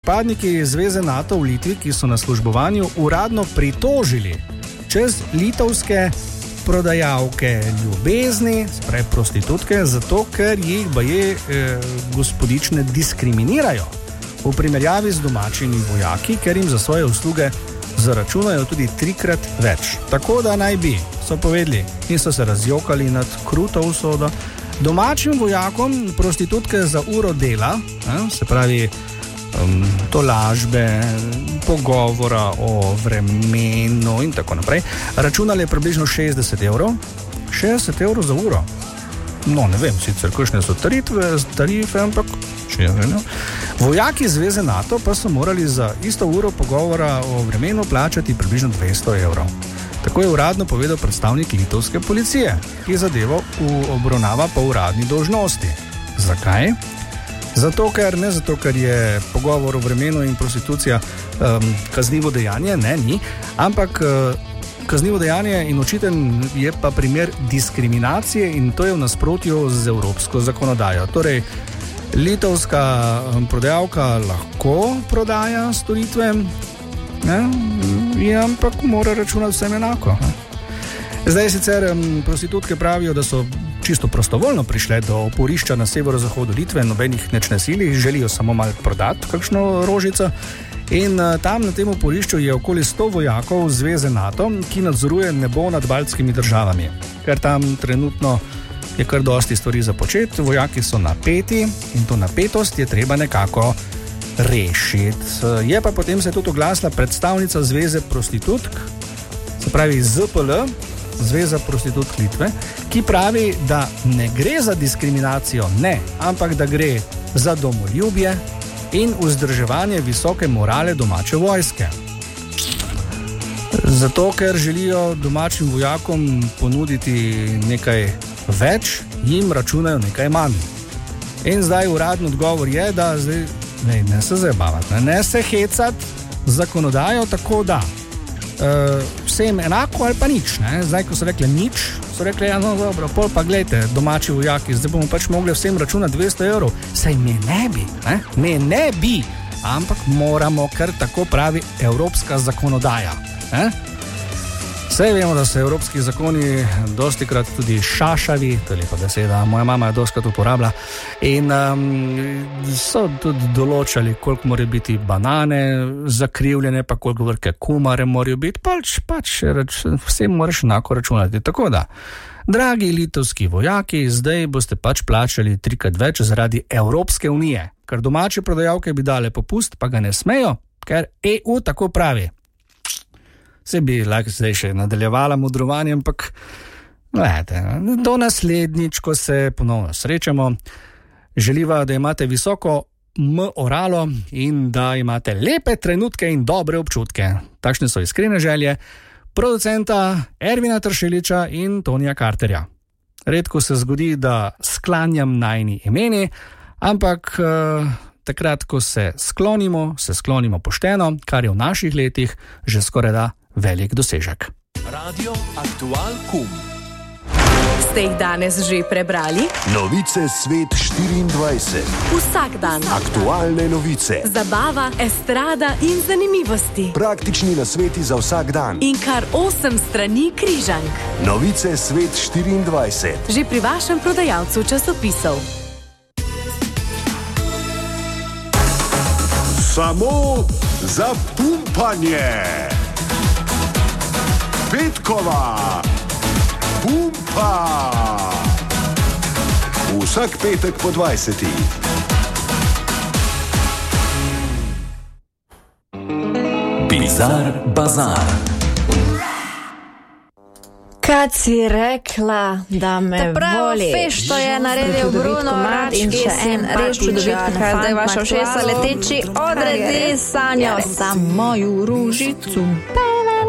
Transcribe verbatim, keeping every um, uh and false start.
pripadniki Zveze NATO v Litvi, ki so na službovanju, uradno pritožili čez litovske prodajalke ljubezni, sprej prostitutke, zato ker jih baje eh, gospodične diskriminirajo v primerjavi z domačimi vojaki, ker jim za svoje usluge zaračunajo tudi trikrat več. Tako da naj bi, so povedali, in so se razjokali nad kruto usodo. Domačim vojakom prostitutke za uro dela, eh, se pravi um, tolažbe, pogovora o vremenu in tako naprej, računali približno šestdeset evrov. šestdeset evrov za uro. No, ne vem, sicer kakšne so tarife, tarife, ampak če je vreno. Vojaki Zveze NATO pa so morali za isto uro pogovora o vremenu plačati približno dvesto evrov. Tako je uradno povedal predstavnik litovske policije, ki zadevo obravnava po uradni dolžnosti. Zakaj? Zato, ker ne zato, ker je pogovor o vremenu in prostitucija um, kaznivo dejanje, ne, ni, ampak uh, kaznivo dejanje in očiten je pa primer diskriminacije in to je v nasprotju z evropsko zakonodajo. Torej, litovska um, prodajalka lahko prodaja storitve, ne, ampak mora računati vsem enako. Ne. Zdaj sicer um, prostitutke pravijo, da so čisto prostovoljno prišle do oporišča na severozahodu Litve, nobenih neč nasilij, želijo samo malo prodati kakšno rožico. In uh, tam na tem oporišču je okoli sto vojakov Zveze NATO, ki nadzoruje nebo nad baltskimi državami. Ker tam trenutno je kar dosti stvari za početi, vojaki so napeti in to napetost je treba nekako rešiti. Je pa potem se tudi oglasila predstavnica Zveze prostitutk, se pravi Z P L, Zveza prostitutk Litve, ki pravi, da ne gre za diskriminacijo, ne, ampak da gre za domoljubje in vzdrževanje visoke morale domače vojske. Zato, ker želijo domačim vojakom ponuditi nekaj več, jim računajo nekaj manj. In zdaj uradni odgovor je, da zdaj, ne, ne se zabavati, ne, ne se hecati z zakonodajo, tako da uh, vsem enako ali pa nič. Ne. Zdaj, ko so rekli nič, so rekli, ja, no dobro, pol pa gledajte, domači vojaki, zdaj bomo pač mogli vsem računati dvesto evrov. Saj me ne bi, ne, me ne bi, ampak moramo, ker tako pravi evropska zakonodaja. Ne. Vse vemo, da so evropski zakoni dostikrat tudi šašavi, to je lepa beseda, moja mama je dostikrat uporabila, in um, so tudi določali, koliko morajo biti banane zakrivljene, pa koliko vrke kumare morajo biti, pač, pač vsem moraš enako računati. Tako da, dragi litovski vojaki, zdaj boste pač plačali trikrat več zaradi Evropske unije, ker domače prodajalke bi dale popust, pa ga ne smejo, ker E U tako pravi. Se bi lahko zdaj še nadaljevala modrovanje, ampak gledajte, do naslednjič, ko se ponovno srečamo, želiva, da imate visoko M oralo in da imate lepe trenutke in dobre občutke. Takšne so iskrene želje producenta Ervina Tršeliča in Tonija Carterja. Redko se zgodi, da sklanjam najini imeni, ampak uh, takrat, ko se sklonimo, se sklonimo pošteno, kar je v naših letih že skoraj da velik dosežek. Radio Aktual Kum. Ste jih danes že prebrali? Novice Svet štiriindvajset. Vsak dan. Aktualne novice. Zabava, estrada in zanimivosti. Praktični nasveti za vsak dan. In kar osem strani križank. Novice Svet štiriindvajset. Že pri vašem prodajalcu časopisov. Samo za pumpanje. Petkova pumpa. Vsak petek po dvajsetih. Bizar Bazar. Kad si rekla, da me voliš? Fešto je naredil Bruno Rački in res čudovit, kaj zdaj vaša šesa leteči odredi sanjo samo moju ružicu.